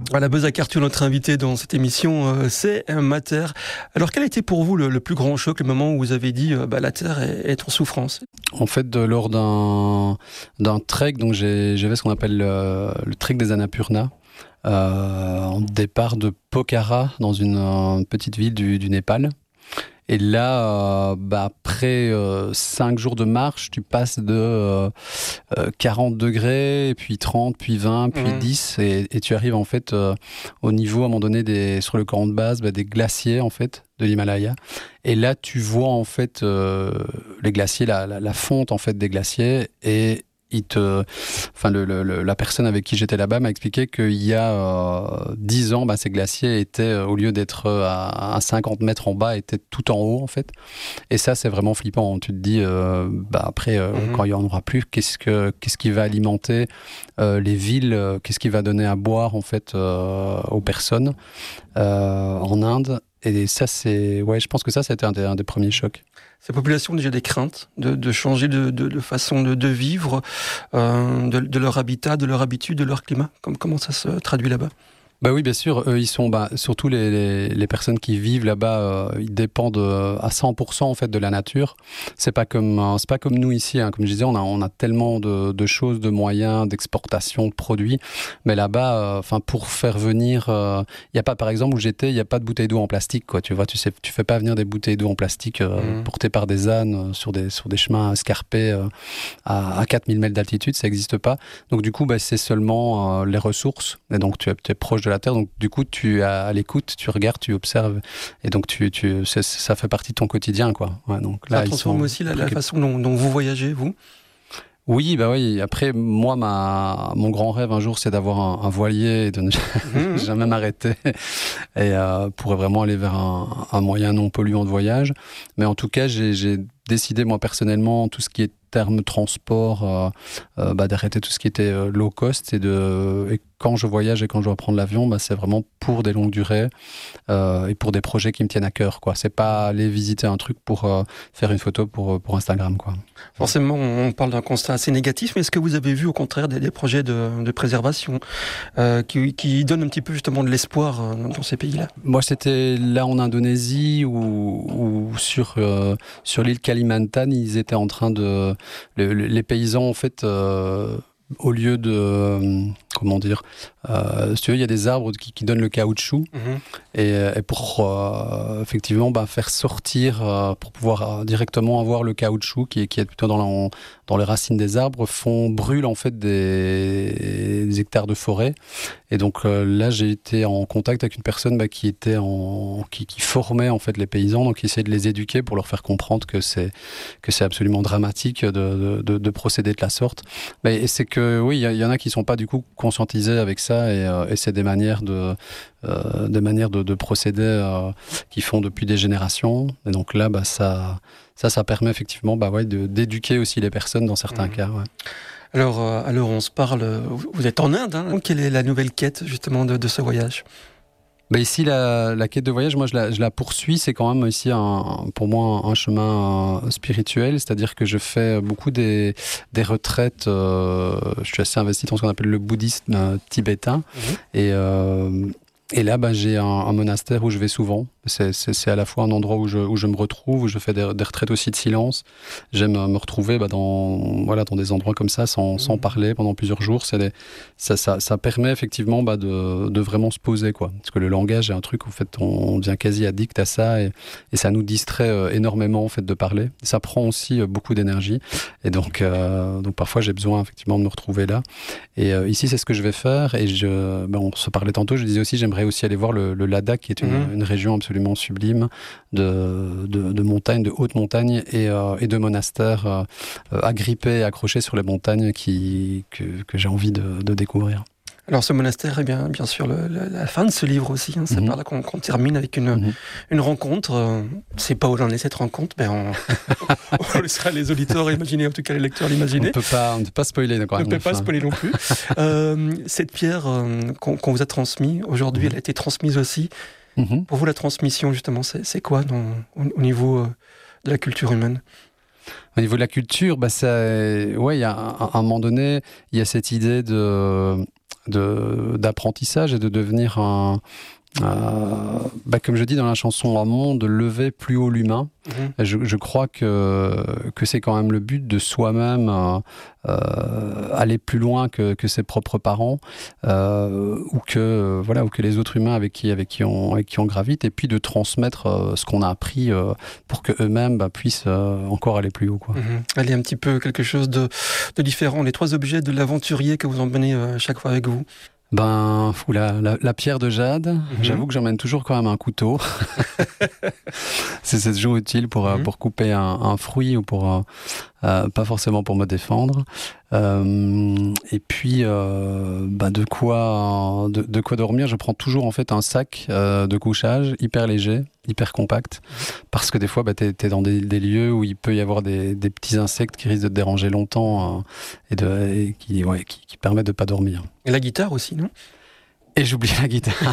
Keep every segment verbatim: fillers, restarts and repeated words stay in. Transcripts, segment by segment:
Voilà, Buzz Acartu, notre invité dans cette émission, euh, c'est Mater. Alors, quel a été pour vous le, le plus grand choc, le moment où vous avez dit euh, bah, la Terre est, est en souffrance? En fait, de, lors d'un, d'un trek, donc j'ai, j'avais ce qu'on appelle le, le trek des Annapurna, euh, en départ de Pokhara, dans une, une petite ville du, du Népal. Et là, euh, bah, après euh, cinq jours de marche, tu passes de euh, euh, quarante degrés, puis trente, puis vingt, puis mmh. dix, et, et tu arrives en fait euh, au niveau, à un moment donné, des, sur le camp de base, bah, des glaciers en fait de l'Himalaya. Et là, tu vois en fait euh, les glaciers, la, la, la fonte en fait des glaciers, et il te, enfin le, le, la personne avec qui j'étais là-bas m'a expliqué qu'il y a euh, dix ans, bah, ces glaciers étaient, au lieu d'être à, à cinquante mètres en bas, étaient tout en haut en fait. Et ça, c'est vraiment flippant. Tu te dis, euh, bah, après, euh, mm-hmm. quand il n'y en aura plus, qu'est-ce, que, qu'est-ce qui va alimenter euh, les villes, euh, qu'est-ce qui va donner à boire en fait euh, aux personnes euh, en Inde. Et ça, c'est, ouais, je pense que ça, c'était un des, un des premiers chocs. Ces populations ont déjà des craintes de, de changer de, de, de façon de, de vivre, euh, de, de leur habitat, de leur habitude, de leur climat. Comme, comment ça se traduit là-bas? Bah oui, bien sûr. Eux, ils sont, bah, surtout les, les, les personnes qui vivent là-bas, euh, ils dépendent à cent pour cent en fait de la nature. C'est pas comme, euh, c'est pas comme nous ici. Hein. Comme je disais, on a, on a tellement de, de choses, de moyens, d'exportation de produits. Mais là-bas, enfin, euh, pour faire venir, il euh, y a pas, par exemple, où j'étais, il y a pas de bouteilles d'eau en plastique, quoi. Tu vois, tu sais, tu fais pas venir des bouteilles d'eau en plastique euh, mmh. portées par des ânes euh, sur des sur des chemins escarpés euh, à, à quatre mille mètres d'altitude. Ça n'existe pas. Donc du coup, bah, c'est seulement euh, les ressources. Et donc tu es, tu es proche de la Terre, donc du coup tu es à l'écoute, tu regardes, tu observes, et donc tu, tu, ça fait partie de ton quotidien, quoi. Ouais, donc là, ça transforme aussi la, la façon dont, dont vous voyagez, vous? Oui, bah oui. Après, moi, ma, mon grand rêve un jour, c'est d'avoir un, un voilier et de ne mmh. jamais m'arrêter, et euh, pour vraiment aller vers un, un moyen non polluant de voyage. Mais en tout cas, j'ai, j'ai décidé moi personnellement tout ce qui est terme transport, euh, euh, bah, d'arrêter tout ce qui était euh, low cost, et de et quand je voyage et quand je dois prendre l'avion, bah, c'est vraiment pour des longues durées euh, et pour des projets qui me tiennent à cœur, quoi. C'est pas aller visiter un truc pour euh, faire une photo pour pour Instagram, quoi. Forcément, on parle d'un constat assez négatif, mais est-ce que vous avez vu au contraire des, des projets de, de préservation euh, qui, qui donnent un petit peu justement de l'espoir euh, dans ces pays-là? Moi, c'était là en Indonésie ou, ou sur euh, sur l'île Kalimantan, ils étaient en train de le, le, les paysans en fait euh, au lieu de euh, comment dire, euh, si tu veux, il y a des arbres qui, qui donnent le caoutchouc, mmh. et, et pour euh, effectivement bah, faire sortir, euh, pour pouvoir euh, directement avoir le caoutchouc qui, qui est plutôt dans, la, dans les racines des arbres, font brûler en fait des, des hectares de forêt. Et donc euh, là, j'ai été en contact avec une personne bah, qui était en, qui, qui formait en fait les paysans, donc qui essayait de les éduquer pour leur faire comprendre que c'est que c'est absolument dramatique de, de, de procéder de la sorte. Mais et c'est que oui, il y, y en a qui sont pas du coup conscientisés avec ça, et, euh, et c'est des manières de euh, des manières de, de procéder euh, qui font depuis des générations. Et donc là, bah ça ça ça permet effectivement bah ouais de, d'éduquer aussi les personnes dans certains mmh. cas. Ouais. Alors, euh, alors on se parle, vous êtes en Inde, hein. Quelle est la nouvelle quête justement de, de ce voyage? Bah ici, la, la quête de voyage, moi je la, je la poursuis, c'est quand même ici un, pour moi un chemin spirituel, c'est-à-dire que je fais beaucoup des, des retraites, euh, je suis assez investi dans ce qu'on appelle le bouddhisme euh, tibétain, mmh. et, euh, et là bah, j'ai un, un monastère où je vais souvent. C'est, c'est, c'est à la fois un endroit où je, où je me retrouve, où je fais des, des retraites aussi de silence. J'aime me retrouver bah, dans, voilà, dans des endroits comme ça, sans, mmh. sans parler pendant plusieurs jours. C'est des, ça, ça, ça permet effectivement bah, de, de vraiment se poser, quoi. Parce que le langage est un truc, en fait, on devient quasi addict à ça, et, et ça nous distrait euh, énormément en fait, de parler. Ça prend aussi euh, beaucoup d'énergie. Et donc, euh, donc parfois, j'ai besoin effectivement de me retrouver là. Et euh, ici, c'est ce que je vais faire. Et je, bah, on se parlait tantôt, je disais aussi, j'aimerais aussi aller voir le, le Ladakh, qui est une, mmh. une région absolument sublime de, de, de montagnes, de hautes montagnes, et, euh, et de monastères euh, agrippés, accrochés sur les montagnes qui, que, que j'ai envie de, de découvrir. Alors ce monastère est bien, bien sûr le, le, la fin de ce livre aussi, hein. C'est mmh. par là qu'on, qu'on termine avec une, mmh. une rencontre. Euh, c'est pas où j'en ai cette rencontre, mais on, on laissera les auditeurs imaginer, en tout cas les lecteurs l'imaginer. On peut pas, on ne peut pas spoiler. On ne peut pas spoiler non plus. euh, cette pierre euh, qu'on, qu'on vous a transmise, aujourd'hui mmh. elle a été transmise aussi. Mmh. Pour vous, la transmission, justement, c'est, c'est quoi dans, au, au niveau euh, de la culture humaine? Au niveau de la culture, bah ça, ouais, il y a un, un moment donné, il y a cette idée de de, d'apprentissage et de devenir un... Euh, bah comme je dis dans la chanson Amont, de lever plus haut l'humain. Mmh. Je, je crois que, que c'est quand même le but de soi-même, euh, euh, aller plus loin que, que ses propres parents, euh, ou, que, voilà, ou que les autres humains avec qui, avec qui, on, avec qui on gravite, et puis de transmettre euh, ce qu'on a appris euh, pour qu'eux-mêmes bah, puissent euh, encore aller plus haut. Quoi. Mmh. Allez, un petit peu quelque chose de, de différent. Les trois objets de l'aventurier que vous emmenez euh, chaque fois avec vous. Ben, fou, la, la, la pierre de jade, mmh. J'avoue que j'emmène toujours quand même un couteau. c'est, c'est toujours utile pour, mmh. pour couper un, un fruit ou pour, euh, euh, pas forcément pour me défendre. Euh, et puis, euh, ben de, quoi, de, de quoi dormir, je prends toujours en fait un sac euh, de couchage hyper léger, hyper compact, parce que des fois, bah, t'es, t'es dans des, des lieux où il peut y avoir des, des petits insectes qui risquent de te déranger longtemps euh, et, de, et qui, ouais, qui, qui permettent de pas dormir. Et la guitare aussi, non ? Et j'oublie la guitare.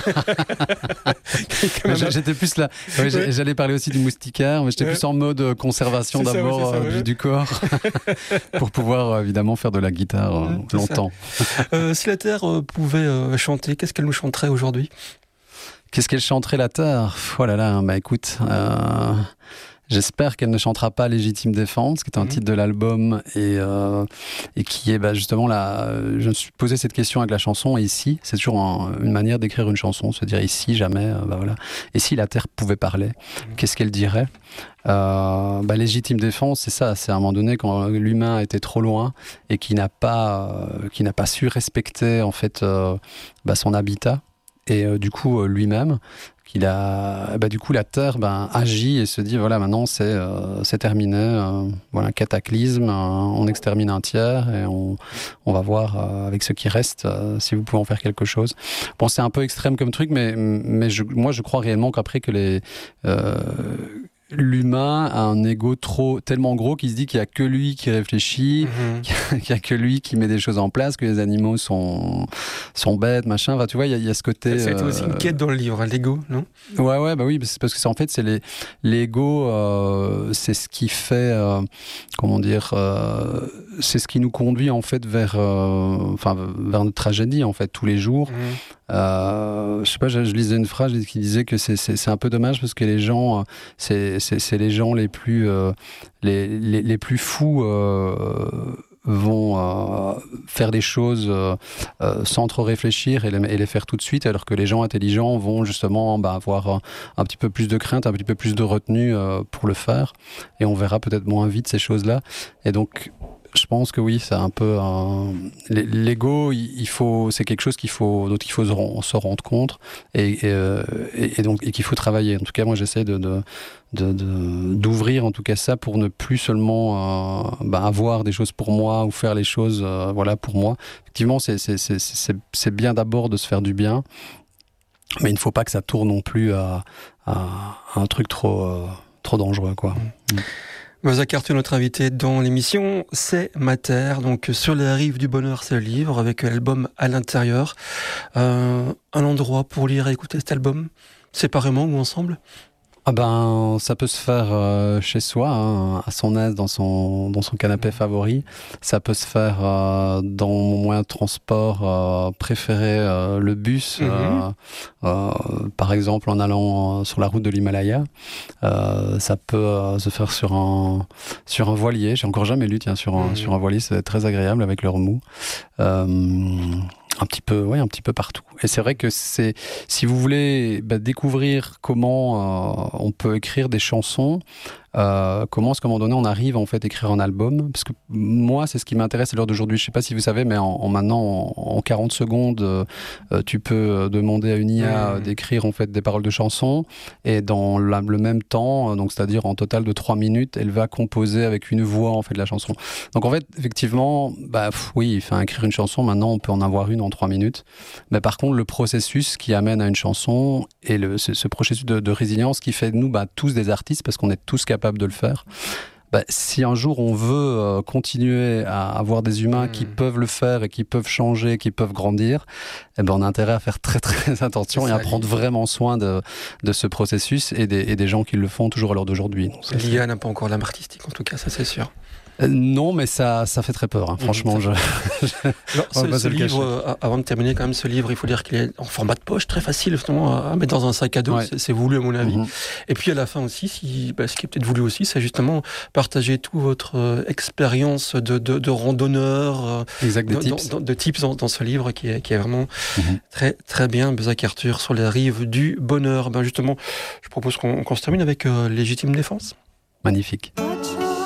J'étais plus là. Ouais, ouais. J'allais parler aussi du moustiquaire, mais j'étais ouais. plus en mode conservation c'est d'abord ça, ça, ouais. du corps pour pouvoir évidemment faire de la guitare euh, longtemps. Euh, si la Terre euh, pouvait euh, chanter, qu'est-ce qu'elle nous chanterait aujourd'hui ? Qu'est-ce qu'elle chanterait la Terre ? Oh là là, bah écoute. Euh... J'espère qu'elle ne chantera pas Légitime Défense, qui est un mmh. titre de l'album et, euh, et qui est bah, justement là. Je me suis posé cette question avec la chanson. Et ici, c'est toujours un, une manière d'écrire une chanson, se dire ici jamais. Euh, bah voilà. Et si la terre pouvait parler, mmh. qu'est-ce qu'elle dirait ? euh, bah, Légitime Défense, c'est ça. C'est à un moment donné quand l'humain était trop loin et qui n'a pas, euh, qui n'a pas su respecter en fait euh, bah, son habitat et euh, du coup euh, lui-même. Il a, bah, du coup, la Terre ben, agit et se dit voilà, maintenant c'est, euh, c'est terminé. Euh, voilà, un cataclysme, euh, on extermine un tiers et on, on va voir euh, avec ce qui reste euh, si vous pouvez en faire quelque chose. Bon, c'est un peu extrême comme truc, mais, mais je, moi je crois réellement qu'après que les. Euh, L'humain a un ego trop, tellement gros qu'il se dit qu'il n'y a que lui qui réfléchit, mmh. qu'il n'y a que lui qui met des choses en place, que les animaux sont, sont bêtes, machin. Enfin, tu vois, il y, y a ce côté... Ça a été euh... aussi une quête dans le livre, hein, l'ego, non ? Ouais, ouais, bah oui, c'est parce que c'est, en fait, c'est les, l'ego, euh, c'est ce qui fait, euh, comment dire, euh, c'est ce qui nous conduit, en fait, vers, euh, enfin, vers notre tragédie, en fait, tous les jours. Mmh. Euh, je sais pas, je, je lisais une phrase qui disait que c'est, c'est, c'est un peu dommage parce que les gens, c'est, c'est, c'est les gens les plus, euh, les, les, les plus fous euh, vont euh, faire des choses euh, sans trop réfléchir et les, et les faire tout de suite, alors que les gens intelligents vont justement bah, avoir un, un petit peu plus de crainte, un petit peu plus de retenue euh, pour le faire, et on verra peut-être moins vite ces choses-là. Et donc je pense que oui, c'est un peu un... l'ego. Il faut, c'est quelque chose qu'il faut, dont il faut se rendre compte et, et, et donc et qu'il faut travailler. En tout cas, moi, j'essaie de, de, de, de d'ouvrir en tout cas ça pour ne plus seulement euh, bah, avoir des choses pour moi ou faire les choses, euh, voilà, pour moi. Effectivement, c'est, c'est, c'est, c'est, c'est bien d'abord de se faire du bien, mais il ne faut pas que ça tourne non plus à, à, à un truc trop, euh, trop dangereux, quoi. Mmh. Mauzac Arthur, notre invité dans l'émission, c'est Ma Terre, donc Sur les rives du bonheur, c'est le livre, avec l'album à l'intérieur. Euh, un endroit pour lire et écouter cet album, séparément ou ensemble ? Ah ben, ça peut se faire euh, chez soi, hein, à son aise, dans son, dans son canapé favori. Ça peut se faire euh, dans mon moyen de transport euh, préféré, euh, le bus, mm-hmm. euh, euh, par exemple en allant euh, sur la route de l'Himalaya. Euh, ça peut euh, se faire sur un, sur un voilier. J'ai encore jamais lu, tiens, sur un, mm-hmm. sur un voilier. C'est très agréable avec le remous. Euh, Un petit peu, ouais, un petit peu partout. Et c'est vrai que c'est, si vous voulez bah, découvrir comment euh, on peut écrire des chansons, euh, comment est-ce qu'à un moment donné on arrive en fait à écrire un album, parce que moi c'est ce qui m'intéresse à l'heure d'aujourd'hui. Je sais pas si vous savez, mais en, en maintenant en, en quarante secondes, euh, tu peux demander à une I A mmh. d'écrire en fait des paroles de chansons, et dans la, le même temps, donc c'est-à-dire en total de trois minutes, elle va composer avec une voix en fait la chanson. Donc en fait effectivement, bah pff, oui, enfin écrire une chanson maintenant on peut en avoir une en trois minutes, mais par contre le processus qui amène à une chanson et le, ce, ce processus de, de résilience qui fait de nous bah, tous des artistes, parce qu'on est tous capables de le faire. Bah, si un jour on veut euh, continuer à avoir des humains mmh. qui peuvent le faire et qui peuvent changer, qui peuvent grandir, eh ben on a intérêt à faire très très attention et à prendre vraiment soin de, de ce processus et des, et des gens qui le font toujours à l'heure d'aujourd'hui. L'I A n'a pas encore l'âme artistique, en tout cas, ça c'est sûr. Euh, non, mais ça, ça fait très peur. Hein. Franchement, je. Alors, ce, ce livre, euh, avant de terminer, quand même, ce livre, il faut dire qu'il est en format de poche, très facile justement à, à mettre dans un sac à dos. Ouais. C'est, c'est voulu à mon avis. Mm-hmm. Et puis à la fin aussi, si, bah, ce qui est peut-être voulu aussi, c'est justement partager toute votre euh, expérience de, de, de randonneur, euh, exact, des de, tips, dans, de tips dans, dans ce livre qui est, qui est vraiment mm-hmm. très très bien. Bezac Arthur sur les rives du bonheur. Ben justement, je propose qu'on, qu'on se termine avec euh, Légitime Défense. Magnifique.